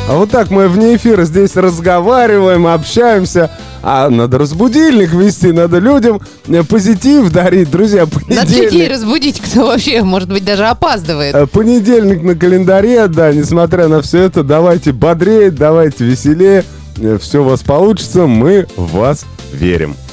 А вот так мы вне эфира здесь разговариваем, общаемся. А надо разбудильник вести, надо людям позитив дарить. Друзья, понедельник... Надо людей разбудить, кто вообще, может быть, даже опаздывает. Понедельник на календаре, да, несмотря на все это, давайте бодрее, давайте веселее. Все у вас получится, мы в вас верим.